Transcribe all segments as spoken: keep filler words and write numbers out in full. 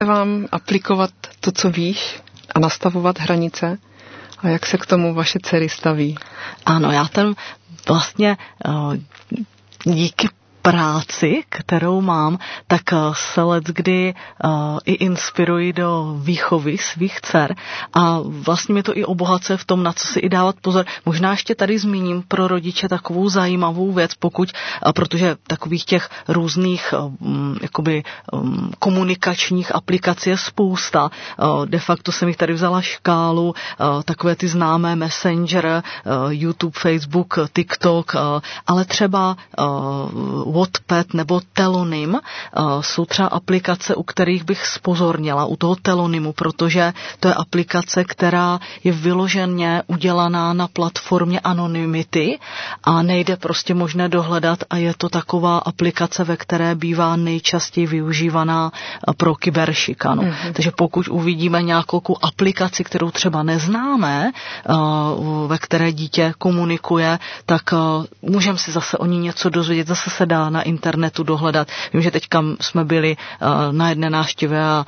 vám aplikovat to, co víš a nastavovat hranice? A jak se k tomu vaše dcery staví? Ano, já ten vlastně díky práci, kterou mám, tak se leckdy uh, i inspiruji do výchovy svých dcer a vlastně mě to i obohacuje v tom, na co si i dávat pozor. Možná ještě tady zmíním pro rodiče takovou zajímavou věc, pokud, uh, protože takových těch různých um, jakoby um, komunikačních aplikací je spousta. Uh, de facto jsem jich tady vzala škálu, uh, takové ty známé Messenger, uh, YouTube, Facebook, TikTok, uh, ale třeba uh, Wattpad nebo Telonym uh, jsou třeba aplikace, u kterých bych zpozorněla, u toho Telonymu, protože to je aplikace, která je vyloženě udělaná na platformě anonymity a nejde prostě možné dohledat a je to taková aplikace, ve které bývá nejčastěji využívaná pro kyberšikanu. Mm-hmm. Takže pokud uvidíme nějakou aplikaci, kterou třeba neznáme, uh, ve které dítě komunikuje, tak uh, můžeme si zase o ní něco dozvědět, zase se dá na internetu dohledat. Vím, že teďka jsme byli uh, na jedné návštěvě a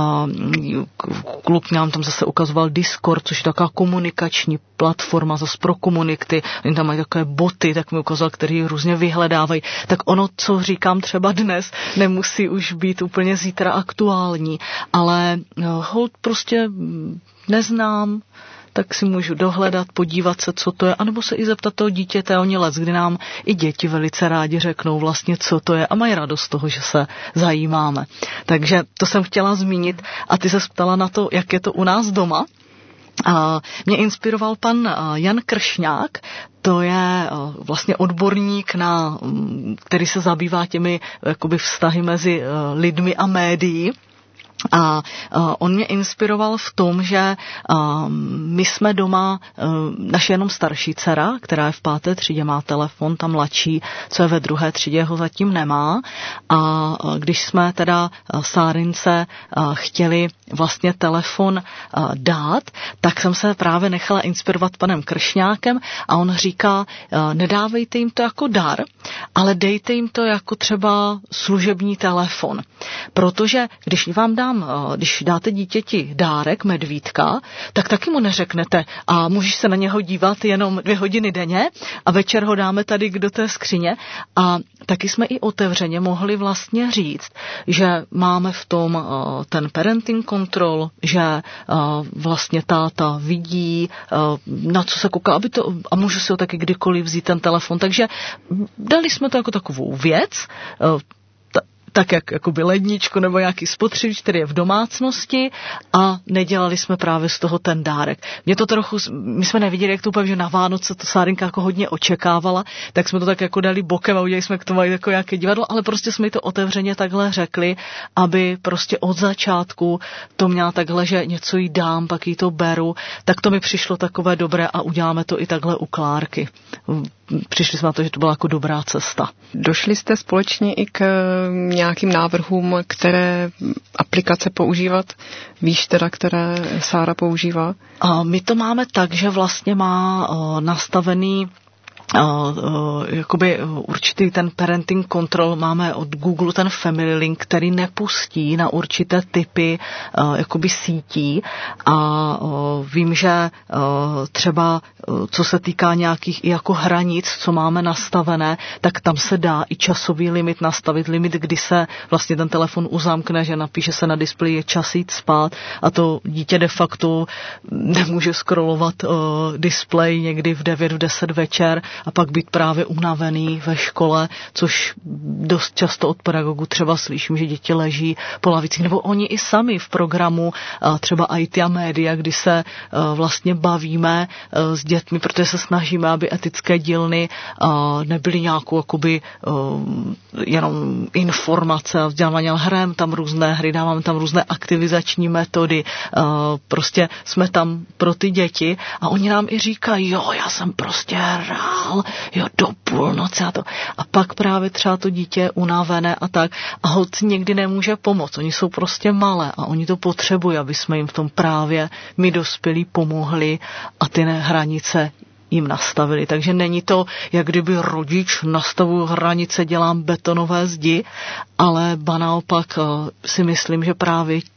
uh, klub nám tam zase ukazoval Discord, což je taková komunikační platforma zase pro komunity. Oni tam mají takové boty, tak mi ukázal, který různě vyhledávají. Tak ono, co říkám třeba dnes, nemusí už být úplně zítra aktuální, ale uh, hold prostě neznám, tak si můžu dohledat, podívat se, co to je, anebo se i zeptat toho dítěte, oni let, kdy nám i děti velice rádi řeknou vlastně, co to je a mají radost z toho, že se zajímáme. Takže to jsem chtěla zmínit a ty se ptala na to, jak je to u nás doma. A mě inspiroval pan Jan Kršňák, to je vlastně odborník, na, který se zabývá těmi jakoby vztahy mezi lidmi a médií. A uh, on mě inspiroval v tom, že uh, my jsme doma, uh, naše jenom starší dcera, která je v páté třídě, má telefon, ta mladší, co je ve druhé třídě, ho zatím nemá. A uh, když jsme teda uh, Sárince uh, chtěli vlastně telefon uh, dát, tak jsem se právě nechala inspirovat panem Kršňákem a on říká, uh, nedávejte jim to jako dar, ale dejte jim to jako třeba služební telefon. Protože když vám dám když dáte dítěti dárek, medvídka, tak taky mu neřeknete a můžeš se na něho dívat jenom dvě hodiny denně a večer ho dáme tady do té skříně. A taky jsme i otevřeně mohli vlastně říct, že máme v tom uh, ten parenting control, že uh, vlastně táta vidí, uh, na co se kouká, aby to, a můžu si ho taky kdykoliv vzít ten telefon. Takže dali jsme to jako takovou věc, uh, tak jak jakoby ledničku nebo nějaký spotřebič, který je v domácnosti a nedělali jsme právě z toho ten dárek. Mě to trochu, my jsme neviděli, jak to úplně, že na Vánoce to Sárinka jako hodně očekávala, tak jsme to tak jako dali bokem a udělali jsme k tomu jako nějaké divadlo, ale prostě jsme to otevřeně takhle řekli, aby prostě od začátku to měla takhle, že něco jí dám, pak jí to beru, tak to mi přišlo takové dobré a uděláme to i takhle u Klárky. Přišli jsme na to, že to byla jako dobrá cesta. Došli jste společně i k nějakým návrhům, které aplikace používat? Víš teda, které Sára používá? A my to máme tak, že vlastně má uh, nastavený Uh, uh, jakoby určitý ten parenting control, máme od Google ten Family Link, který nepustí na určité typy uh, jakoby sítí a uh, vím, že uh, třeba uh, co se týká nějakých i jako hranic, co máme nastavené, tak tam se dá i časový limit nastavit, limit, kdy se vlastně ten telefon uzamkne, že napíše se na displeji je čas jít spát a to dítě de facto nemůže scrollovat uh, displej někdy v devět, v deset večer a pak být právě unavený ve škole, což dost často od pedagogů třeba slyším, že děti leží po lavicích, nebo oni i sami v programu třeba í té a média, kdy se vlastně bavíme s dětmi, protože se snažíme, aby etické dílny nebyly nějakou jakoby jenom informace a vzdělávání, ale hrajeme tam různé hry, dáváme tam různé aktivizační metody, prostě jsme tam pro ty děti a oni nám i říkají, jo, já jsem prostě hrál, jo, do půlnoci a to. A pak právě třeba to dítě je unavené a tak. A holt někdy nemůže pomoct. Oni jsou prostě malé a oni to potřebují, aby jsme jim v tom právě my dospělí pomohli a ty hranice jim nastavili. Takže není to, jak kdyby rodič nastavuju hranice, dělám betonové zdi, ale ba naopak si myslím, že právě